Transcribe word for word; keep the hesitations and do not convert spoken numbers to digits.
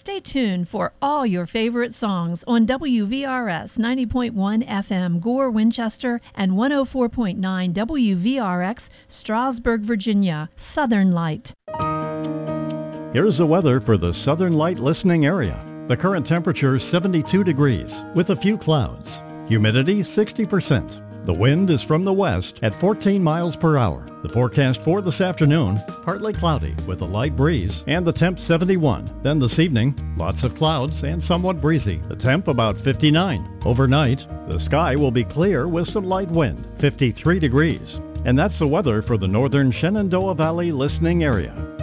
Stay tuned for all your favorite songs on W V R S ninety point one F M Gore, Winchester, and one oh four point nine W V R X Strasburg, Virginia. Southern Light. Here's the weather for the Southern Light listening area. The current temperature is seventy-two degrees with a few clouds. Humidity sixty percent. The wind is from the west at fourteen miles per hour. The forecast for this afternoon, partly cloudy with a light breeze and the temp seventy-one. Then this evening, lots of clouds and somewhat breezy. The temp about fifty-nine. Overnight, the sky will be clear with some light wind, fifty-three degrees. And that's the weather for the northern Shenandoah Valley listening area.